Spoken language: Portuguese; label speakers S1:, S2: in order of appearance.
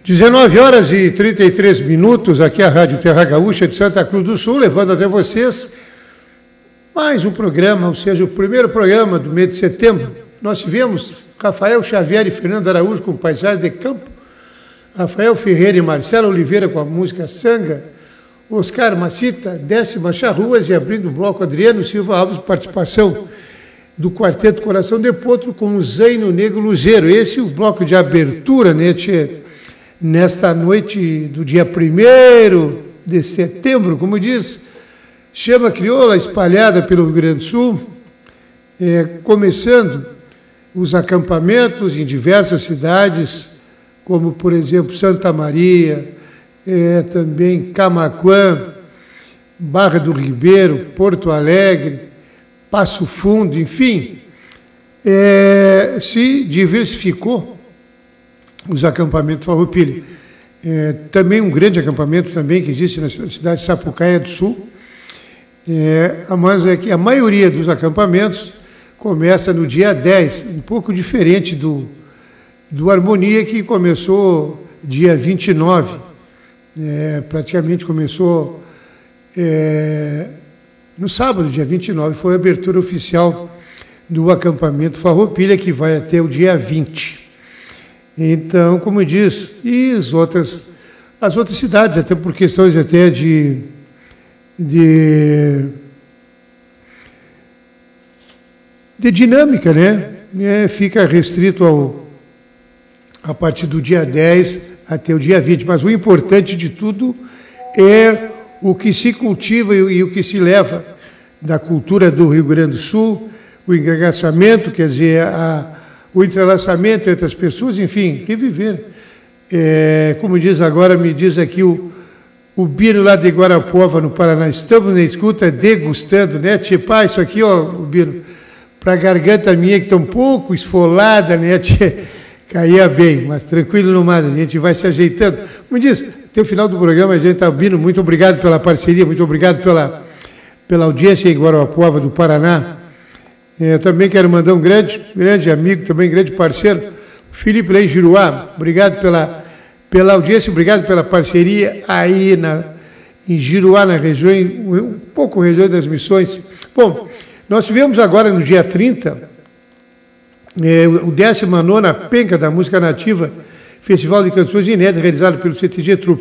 S1: 19 horas e 33 minutos, aqui a Rádio Terra Gaúcha de Santa Cruz do Sul, levando até vocês mais um programa, ou seja, o primeiro programa do mês de setembro. Nós tivemos Rafael Xavier e Fernando Araújo com Paisagem de Campo, Rafael Ferreira e Marcelo Oliveira com a música Sanga, Oscar Macita, Décima Charruas e abrindo o bloco Adriano Silva Alves, participação do Quarteto Coração de Potro com o Zaino Negro Luzeiro. Esse é o bloco de abertura, né, tchê? Nesta noite do dia 1º de setembro, como diz, chama crioula espalhada pelo Rio Grande do Sul, começando os acampamentos em diversas cidades, como, por exemplo, Santa Maria, também Camaquã, Barra do Ribeiro, Porto Alegre, Passo Fundo, enfim, se diversificou os acampamentos Farroupilha. Também um grande acampamento também que existe na cidade de Sapucaia do Sul, mas é que a maioria dos acampamentos começa no dia 10, um pouco diferente do Harmonia, que começou dia 29, praticamente começou no sábado, dia 29, foi a abertura oficial do acampamento Farroupilha, que vai até o dia 20. Então, como diz, e as outras cidades, até por questões até de dinâmica, né? Fica restrito a partir do dia 10 até o dia 20. Mas o importante de tudo é o que se cultiva e o que se leva da cultura do Rio Grande do Sul, o engarçamento, quer dizer, o entrelaçamento entre as pessoas, enfim, reviver. Como diz agora, me diz aqui o Bino lá de Guarapuava, no Paraná, estamos na escuta degustando, né? Tipo, isso aqui, ó, o Bino, para a garganta minha que está um pouco esfolada, né? Caía bem, mas tranquilo no mar, a gente vai se ajeitando. Como diz, até o final do programa a gente está, Bino, muito obrigado pela parceria, muito obrigado pela audiência em Guarapuava do Paraná. Eu também quero mandar um grande amigo, também grande parceiro, Felipe Lei Giruá. Obrigado pela audiência, obrigado pela parceria aí em Giruá, na região, um pouco região das Missões. Bom, nós tivemos agora no dia 30, o 19ª Penca da Música Nativa, Festival de Canções Inéditas, realizado pelo CTG Trupe.